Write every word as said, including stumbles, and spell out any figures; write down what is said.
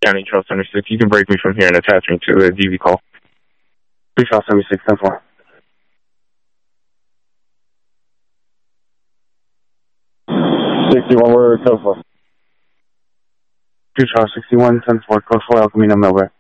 County, Charles seventy-six. You can break me from here and attach me to a D V call. two Charles seventy-six, ten four. sixty-one, word, code four. two Charles sixty-one, ten four, code four, El Camino, Melbourne.